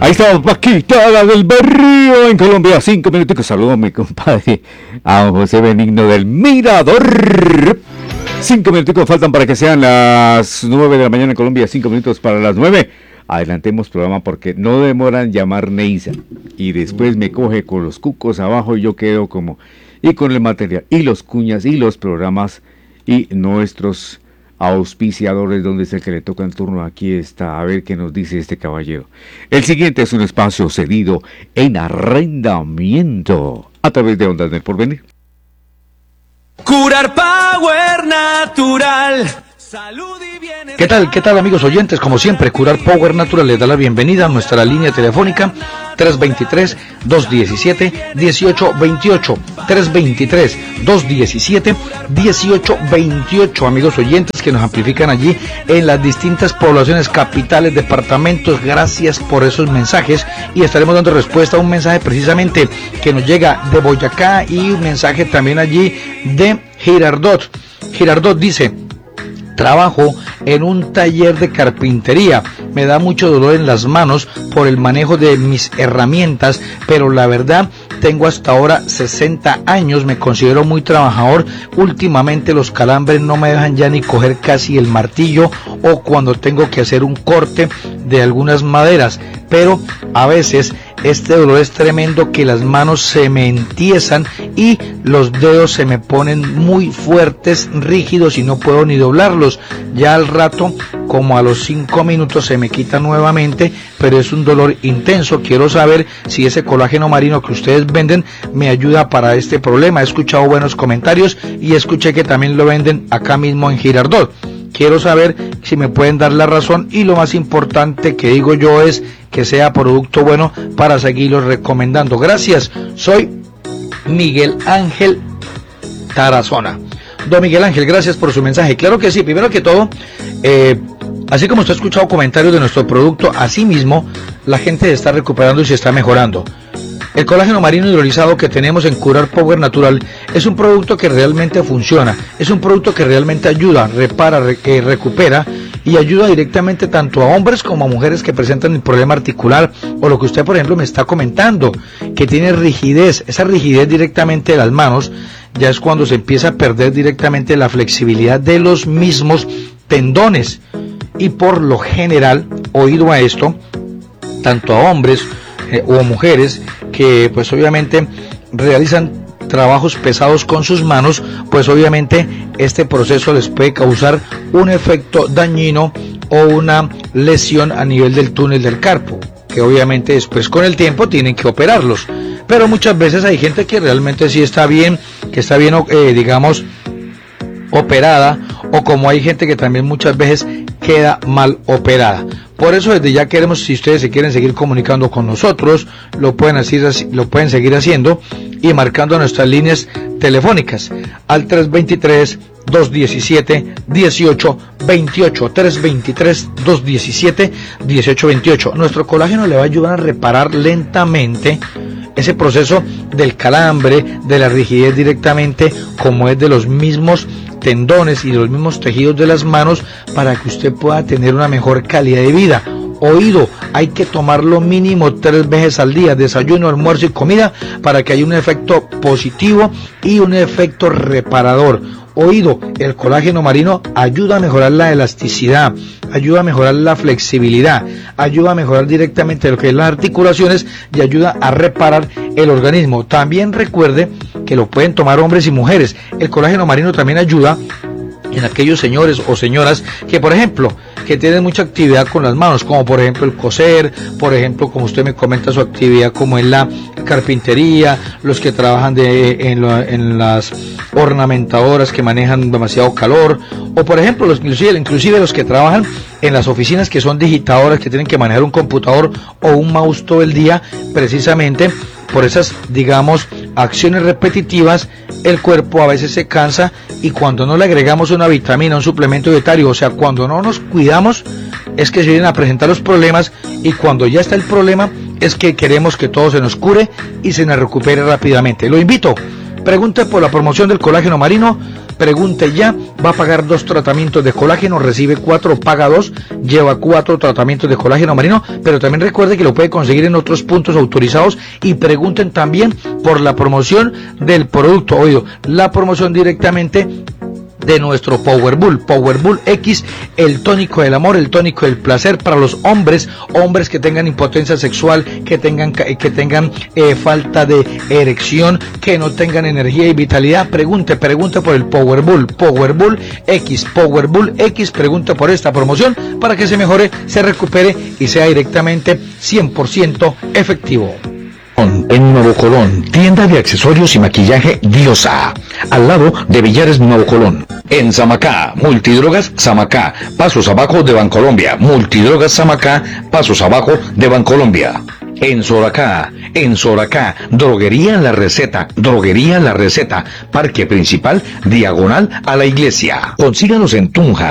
Ahí está Paquita, la del barrio en Colombia. 5 minutos. Saludo a mi compadre, a José Benigno del Mirador. 5 minutos faltan para que sean las 9 de la mañana en Colombia. 5 minutos para las 9. Adelantemos programa porque no demoran llamar Neisa. Y después me coge con los cucos abajo y yo quedo como... Y con el material, y los cuñas, y los programas, y nuestros auspiciadores, donde es el que le toca el turno. Aquí está, a ver qué nos dice este caballero. El siguiente es un espacio cedido en arrendamiento a través de Ondas del Porvenir. Curar Power Natural. Salud y bienestar. ¿Qué tal amigos oyentes? Como siempre, Curar Power Natural les da la bienvenida a nuestra línea telefónica 323-217-1828, 323-217-1828, amigos oyentes que nos amplifican allí en las distintas poblaciones, capitales, departamentos. Gracias por esos mensajes y estaremos dando respuesta a un mensaje precisamente que nos llega de Boyacá y un mensaje también allí de Girardot. Girardot dice: trabajo en un taller de carpintería. Me da mucho dolor en las manos por el manejo de mis herramientas, pero la verdad tengo hasta ahora 60 años, me considero muy trabajador. Últimamente los calambres no me dejan ya ni coger casi el martillo o cuando tengo que hacer un corte de algunas maderas, pero a veces este dolor es tremendo que las manos se me entiesan y los dedos se me ponen muy fuertes, rígidos y no puedo ni doblarlos. Ya al rato, como a los 5 minutos, se me quita nuevamente, pero es un dolor intenso. Quiero saber si ese colágeno marino que ustedes venden me ayuda para este problema. He escuchado buenos comentarios y escuché que también lo venden acá mismo en Girardot. Quiero saber si me pueden dar la razón y lo más importante que digo yo es que sea producto bueno para seguirlo recomendando. Gracias, soy Miguel Ángel Tarazona. Don Miguel Ángel, gracias por su mensaje. Claro que sí, primero que todo, así como usted ha escuchado comentarios de nuestro producto, así mismo la gente se está recuperando y se está mejorando. El colágeno marino hidrolizado que tenemos en Curar Power Natural es un producto que realmente funciona, es un producto que realmente ayuda, repara, recupera y ayuda directamente tanto a hombres como a mujeres que presentan el problema articular o lo que usted, por ejemplo, me está comentando, que tiene rigidez. Esa rigidez directamente de las manos ya es cuando se empieza a perder directamente la flexibilidad de los mismos tendones y por lo general, oído a esto, tanto a hombres o mujeres que pues obviamente realizan trabajos pesados con sus manos, pues obviamente este proceso les puede causar un efecto dañino o una lesión a nivel del túnel del carpo, que obviamente después con el tiempo tienen que operarlos. Pero muchas veces hay gente que realmente sí está bien, que está bien, digamos, operada, o como hay gente que también muchas veces queda mal operada. Por eso desde ya queremos, si ustedes se quieren seguir comunicando con nosotros, lo pueden seguir haciendo y marcando nuestras líneas telefónicas al 323-217-1828, 323-217-1828. Nuestro colágeno le va a ayudar a reparar lentamente ese proceso del calambre, de la rigidez directamente, como es de los mismos tendones y de los mismos tejidos de las manos, para que usted pueda tener una mejor calidad de vida. Oído, hay que tomarlo mínimo 3 veces al día, desayuno, almuerzo y comida, para que haya un efecto positivo y un efecto reparador. Oído, el colágeno marino ayuda a mejorar la elasticidad, ayuda a mejorar la flexibilidad, ayuda a mejorar directamente lo que es las articulaciones y ayuda a reparar el organismo. También recuerde que lo pueden tomar hombres y mujeres. El colágeno marino también ayuda en aquellos señores o señoras que, por ejemplo, que tienen mucha actividad con las manos, como por ejemplo el coser, por ejemplo, como usted me comenta, su actividad como en la carpintería, los que trabajan en las ornamentadoras que manejan demasiado calor, o por ejemplo, inclusive los que trabajan en las oficinas que son digitadoras, que tienen que manejar un computador o un mouse todo el día, precisamente por esas, digamos, acciones repetitivas, el cuerpo a veces se cansa, y cuando no le agregamos una vitamina, un suplemento dietario, o sea, cuando no nos cuidamos, es que se vienen a presentar los problemas, y cuando ya está el problema, es que queremos que todo se nos cure y se nos recupere rápidamente. Lo invito, pregunte por la promoción del colágeno marino, pregunte ya, va a pagar 2 tratamientos de colágeno, recibe 4, paga 2, lleva 4 tratamientos de colágeno marino, pero también recuerde que lo puede conseguir en otros puntos autorizados y pregunten también por la promoción del producto, oído, la promoción directamente de nuestro Power Bull X, el tónico del amor, el tónico del placer para los hombres que tengan impotencia sexual, que tengan falta de erección, que no tengan energía y vitalidad. Pregunte por el Power Bull X, pregunte por esta promoción para que se mejore, se recupere y sea directamente 100% efectivo. En Nuevo Colón, tienda de accesorios y maquillaje Diosa, al lado de Villares Nuevo Colón. En Samacá, Multidrogas Samacá, pasos abajo de Bancolombia. Multidrogas Samacá, pasos abajo de Bancolombia. En Soracá, Droguería La Receta, Parque Principal, diagonal a la iglesia. Consíganos en Tunja.